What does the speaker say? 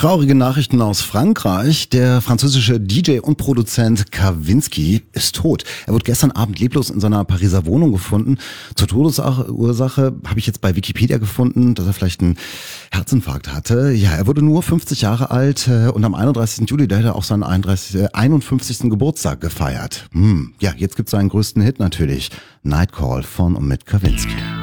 Traurige Nachrichten aus Frankreich. Der französische DJ und Produzent Kavinsky ist tot. Er wurde gestern Abend leblos in seiner Pariser Wohnung gefunden. Zur Todesursache habe ich jetzt bei Wikipedia gefunden, dass er vielleicht einen Herzinfarkt hatte. Ja, er wurde nur 50 Jahre alt und am 31. Juli, da hat er auch seinen 51. Geburtstag gefeiert. Ja, jetzt gibt's seinen größten Hit natürlich. Nightcall von und mit Kavinsky.